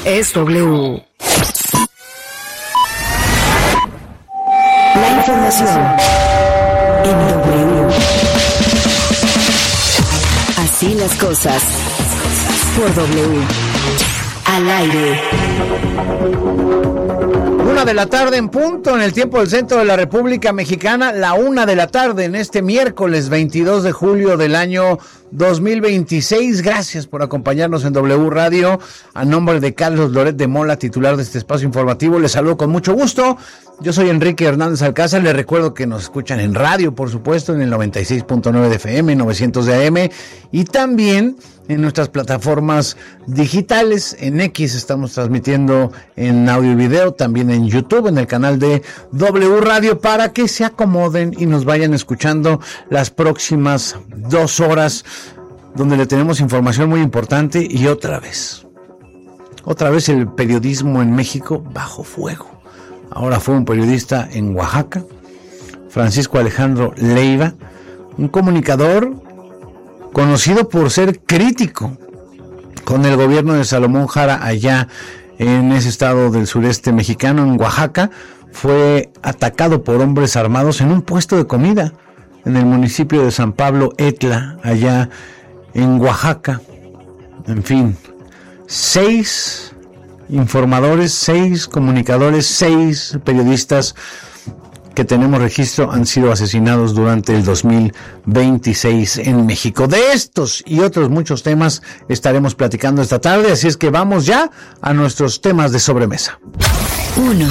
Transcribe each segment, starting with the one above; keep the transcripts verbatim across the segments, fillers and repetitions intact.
es W. La información en W. Así las cosas. Por W. Al aire. Una de la tarde en punto en el tiempo del centro de la República Mexicana, la una de la tarde en este miércoles veintidós de julio del año dos mil veintiséis. Gracias por acompañarnos en W Radio. A nombre de Carlos Loret de Mola, titular de este espacio informativo, les saludo con mucho gusto. Yo soy Enrique Hernández Alcázar. Les recuerdo que nos escuchan en radio, por supuesto, en el noventa y seis punto nueve de F M, novecientos de A M, y también en nuestras plataformas digitales. En X estamos transmitiendo en audio y video, también en YouTube, en el canal de W Radio, para que se acomoden y nos vayan escuchando las próximas dos horas, donde le tenemos información muy importante. Y otra vez, otra vez el periodismo en México bajo fuego. Ahora fue un periodista en Oaxaca, Francisco Alejandro Leiva, un comunicador conocido por ser crítico con el gobierno de Salomón Jara allá en ese estado del sureste mexicano, en Oaxaca. Fue atacado por hombres armados en un puesto de comida en el municipio de San Pablo Etla, allá en Oaxaca. En fin, seis informadores, seis comunicadores, seis periodistas que tenemos registro han sido asesinados durante el dos mil veintiséis en México. De estos y otros muchos temas estaremos platicando esta tarde, así es que vamos ya a nuestros temas de sobremesa. Uno.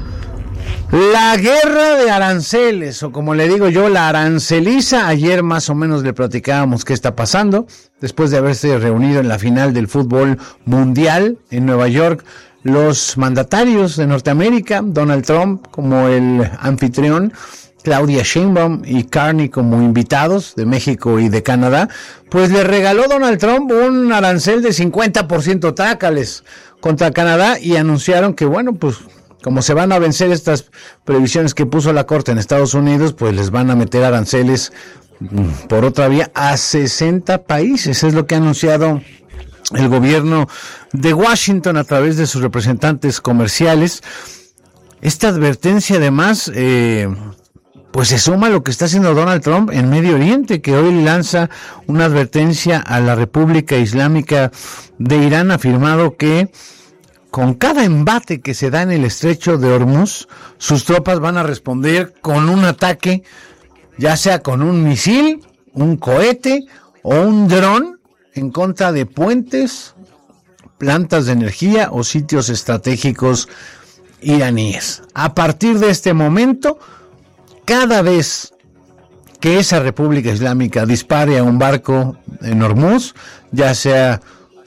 La guerra de aranceles, o como le digo yo, la aranceliza. Ayer más o menos le platicábamos qué está pasando, después de haberse reunido en la final del fútbol mundial en Nueva York, los mandatarios de Norteamérica, Donald Trump como el anfitrión, Claudia Sheinbaum y Carney como invitados de México y de Canadá. Pues le regaló Donald Trump un arancel de cincuenta por ciento tácales contra Canadá, y anunciaron que, bueno, pues como se van a vencer estas previsiones que puso la Corte en Estados Unidos, pues les van a meter aranceles por otra vía a sesenta países. Es lo que ha anunciado el gobierno de Washington a través de sus representantes comerciales. Esta advertencia, además, eh, pues se suma a lo que está haciendo Donald Trump en Medio Oriente, que hoy lanza una advertencia a la República Islámica de Irán, afirmado que con cada embate que se da en el estrecho de Hormuz, sus tropas van a responder con un ataque, ya sea con un misil, un cohete o un dron, en contra de puentes, plantas de energía o sitios estratégicos iraníes. A partir de este momento, cada vez que esa República Islámica dispare a un barco en Hormuz, ya sea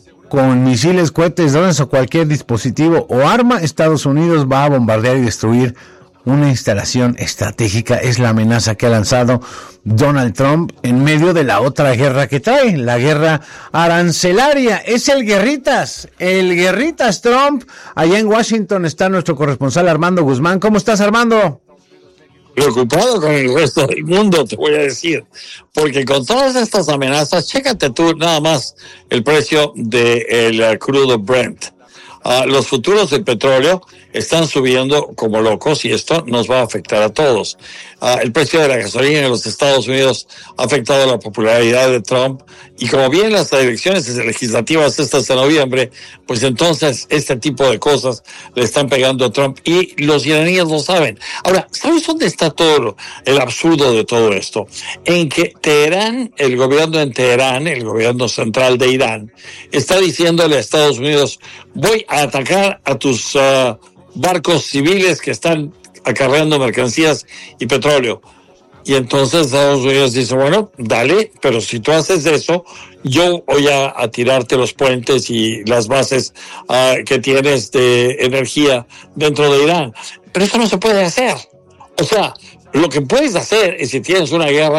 con misiles, cohetes, drones o cualquier dispositivo o arma, Estados Unidos va a bombardear y destruir una instalación estratégica. Es la amenaza que ha lanzado Donald Trump en medio de la otra guerra que trae, la guerra arancelaria. Es el guerritas, el guerritas Trump. Allá en Washington está nuestro corresponsal Armando Guzmán. ¿Cómo estás, Armando? Preocupado con el resto del mundo, te voy a decir, porque con todas estas amenazas, chécate tú nada más el precio del uh, crudo Brent. Uh, los futuros del petróleo están subiendo como locos y esto nos va a afectar a todos. Uh, el precio de la gasolina en los Estados Unidos ha afectado la popularidad de Trump, y como vienen las elecciones legislativas estas de noviembre, pues entonces este tipo de cosas le están pegando a Trump y los iraníes lo saben. Ahora, ¿sabes dónde está todo lo, el absurdo de todo esto? En que Teherán, el gobierno en Teherán, el gobierno central de Irán, está diciéndole a Estados Unidos: voy a atacar a tus uh, barcos civiles que están acarreando mercancías y petróleo. Y entonces Estados Unidos dice: bueno, dale, pero si tú haces eso, yo voy a, a tirarte los puentes y las bases uh, que tienes de energía dentro de Irán. Pero eso no se puede hacer. O sea, lo que puedes hacer es, si tienes una guerra,